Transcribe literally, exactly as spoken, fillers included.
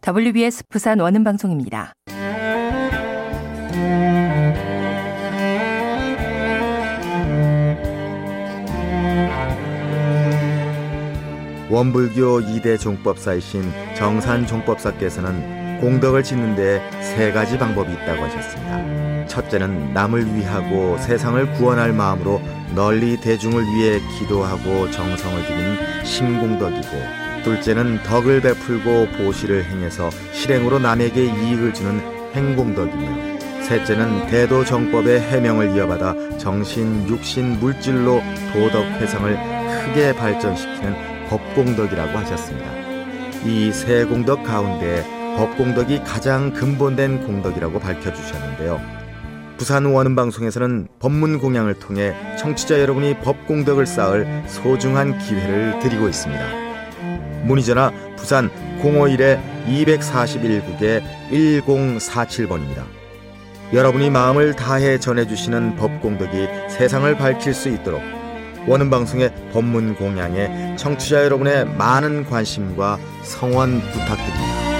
더블유비에스 부산 원음방송입니다. 원불교 이 대 종법사이신 정산 종법사께서는 공덕을 짓는 데 세 가지 방법이 있다고 하셨습니다. 첫째는 남을 위하고 세상을 구원할 마음으로 널리 대중을 위해 기도하고 정성을 들이는 심공덕이고, 둘째는 덕을 베풀고 보시를 행해서 실행으로 남에게 이익을 주는 행공덕이며, 셋째는 대도정법의 해명을 이어받아 정신, 육신, 물질로 도덕 회상을 크게 발전시키는 법공덕이라고 하셨습니다. 이 세 공덕 가운데 법공덕이 가장 근본된 공덕이라고 밝혀주셨는데요. 부산 원음방송에서는 법문 공양을 통해 청취자 여러분이 법공덕을 쌓을 소중한 기회를 드리고 있습니다. 문의전화 부산 공오일 이사일 국에 천사십칠 번입니다. 여러분이 마음을 다해 전해주시는 법공덕이 세상을 밝힐 수 있도록 원음방송의 법문 공양에 청취자 여러분의 많은 관심과 성원 부탁드립니다.